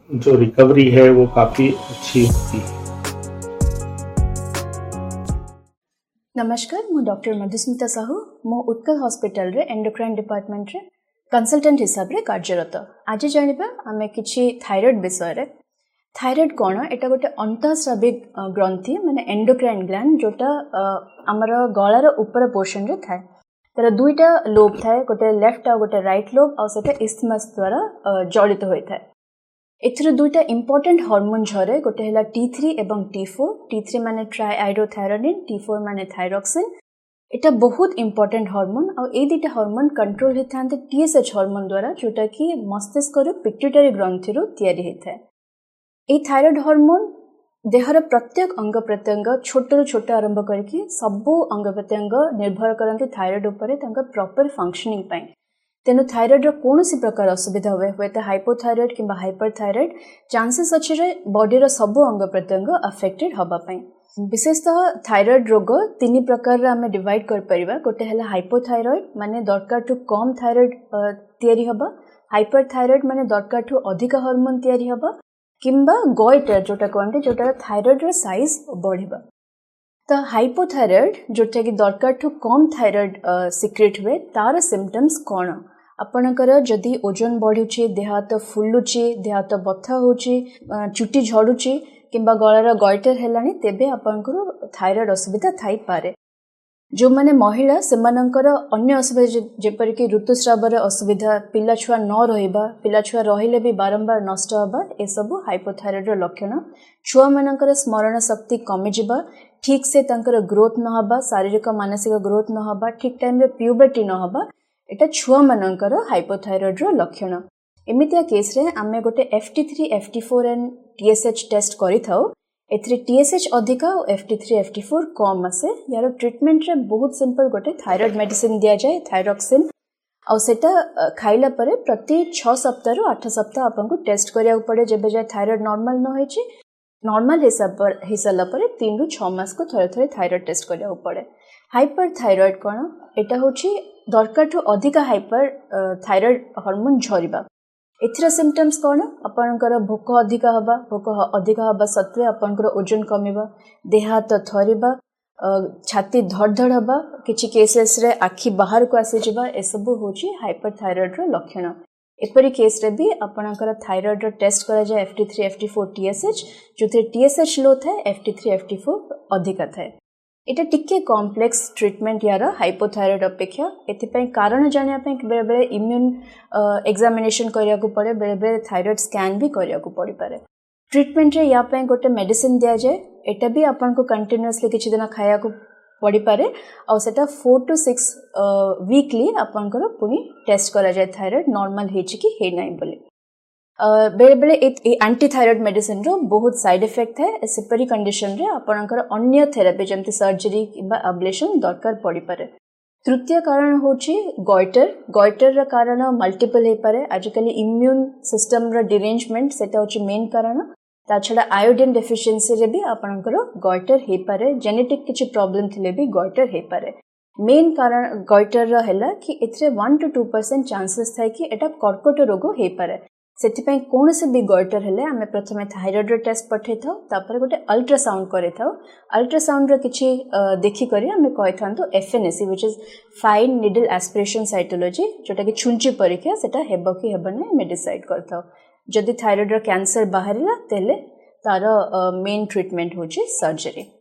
जो रिकवरी है वो काफ़ी अच्छी होती है। नमस्कार, मु डॉक्टर मधुस्मिता साहू मो उत्कल हॉस्पिटल रे एंडोक्राइन डिपार्टमेंट रे कंसल्टेंट हिसाब रे कार्यरत। आज जानिबा आमे किछि थायराइड विषय रे। थायराइड कोन एटा गोटे अंतःस्राविक ग्रंथि माने एंडोक्राइन ग्लैंड जोटा हमर गळार ऊपर पोर्शन रे थाए। तर दुईटा लोब थाए, गोटे लेफ्ट आ गोटे राइट लोब आ सेटा इस्थमस द्वारा जड़ित होई थाए। एथिर दुईटा इंपोर्टेंट हार्मोन झरे, गोटे हैला T3 एवं T4। T3 माने ट्राइआइडोथायरोनिन, T4 माने थायरॉक्सिन। एटा बहुत इंपोर्टेंट हार्मोन आ ए दुईटा हार्मोन कंट्रोल होइथांते TSH हार्मोन द्वारा, जोटा कि मस्तिष्क रो पिट्यूटरी ग्रंथि रो तयारी होइथाय। ए थायराइड हार्मोन देहर प्रत्येक अंग प्रत्यंग छोटरू छोट आरंभ करके सबो अंग प्रत्यंग निर्भर करते थायराइड उपरे तांका प्रॉपर फंक्शनिंग पई। तेनु थायराइड रो कोनोसी प्रकार असुविधा हुए तो हाइपोथायराइड किंबा हाइपरथायराइड चांसेस अछि रे बॉडी रो सबो अंग प्रत्यंग अफेक्टेड हबा पई। विशेषतः थायराइड रोग तीन प्रकार रे हमें डिवाइड कर परिबा। गोटे हला हाइपोथायराइड माने दरकार टू कम थायराइड तयारी हबा, हाइपरथायराइड माने दरकार टू अधिक हार्मोन तयारी हबा, किंबा गॉइटर जोटा कहते जोटा थायराइड रो साइज बढ़िबा। तो हाइपोथायराइड जोटा कि दरकार टू कम थायराइड सिक्रेट हुए तार सिम्पटम्स कौन? आपणकर जदि ओजन बढ़ुची, देह हाथ फुलुची, देह हाथ बथा होची, चुटी झड़ुची किंबा गଳାର गॉइटर हेलानी, तेबे आपणकर थायराइड असुविधा थाई पारे। जो माने महिला सेमानंकर अन्य असुविधा जेपर कि ऋतुस्रावर असुविधा, पिला छुआ न रहिबा, पिला छुआ रहिले भी बारंबार नष्ट हबा, ए सब हाइपोथायराइड रो लक्षण। छुआ मानकर स्मरण शक्ति कमी जिबा, ठीक से तांकर ग्रोथ न हबा, शारीरिक मानसिक ग्रोथ न हबा, ठीक टाइम रे प्यूबर्टी न हबा, एटा छुआ मानकर हाइपोथायराइड रो लक्षण। एमितिया केस रे आमे गोटे FT3 FT4 and TSH test करि थाउ। एथरे TSH अधिका और FT3 FT4 कम आसे। यार ट्रीटमेंट रे बहुत सिंपल, गोटे थायराइड मेडिसिन दिया जाए थायरॉक्सिन, और सेटा खाइला परे प्रति 6 सप्ताह रु 8 सप्ताह आपन को टेस्ट करिया पड़े। जेबे जाय थायराइड नॉर्मल न होइची, नॉर्मल हिसाब पर 3 रु 6 मास को थरे थरे थायराइड टेस्ट करिया पड़े। हाइपरथायराइड कोन? एटा होची दरकार टू अधिका हाइपर थायराइड हार्मोन झरिबा। एथिरा सिम्पटम्स कोन? आपनकर भोक अधिका हबा, भोक अधिका हबा सत्वे आपनकर ओजन कमिबा, देह हाथ थरिबा, छाती धड़धड़ हबा, किछि केसेस रे आखि बाहर को आसी जिबा, ए सब होची हाइपरथायराइड रो लक्षण। एपरी केस रे भी आपनकर थायराइड रो टेस्ट करा जाय FT3 FT4 TSH, जोथे TSH लो थाए, FT3 FT4 अधिका थाए। एटा टिके कॉम्प्लेक्स ट्रीटमेंट यार हाइपोथायराइड अपेक्षा। एथिपई कारण जानिया पई बेले बेले इम्यून एग्जामिनेशन करिया को पड़े, बेले बेले थायराइड स्कैन भी करिया को पड़ी पारे। ट्रीटमेंट रे या पई गोटे मेडिसिन दिया जाए, एटा भी आपन को कंटीन्यूअसली किछि दिन खाया को पड़ी पारे, और सेटा 4 to 6 वीकली आपन को पुनी टेस्ट करा जाए थायराइड नॉर्मल हेछि कि हे नै बोली। बेले बेले एंटी थायराइड मेडिसिन रो बहुत साइड इफेक्ट है। सेपरी कंडीशन रे आपनकर अन्य थेरेपी जमती सर्जरी किबा अब्लेशन दरकार पड़ी पारे। तृतीय कारण होची गॉइटर। गॉइटर रा कारण मल्टीपल हे पारे। आजकल इम्यून सिस्टम रा डिरेंजमेंट सेटा होची मेन कारण। ता छडा आयोडीन डेफिशिएंसी रे भी आपनकर गॉइटर हे पारे। जेनेटिक किछि प्रॉब्लम थिले भी गॉइटर हे पारे। मेन कारण गॉइटर रा हैला कि एथरे 1 to 2% चांसेस थाए कि एटा कर्कट रोग हे पारे। सेथिपई कोन से भी गॉइटर हेले आमे प्रथमे थायराइड रो टेस्ट पठे थाउ, तापर गोटे अल्ट्रासाउंड करे थाउ। अल्ट्रासाउंड रो किछि देखि करी आमे कहि थांतो FNAC which is fine needle aspiration cytology, जोटा कि छुंची परीक्षा सेटा हेबो कि हेबने मे डिसाइड करथाउ। जदि थायराइड रो कैंसर बाहरिला तेले तार मेन ट्रीटमेंट होची सर्जरी।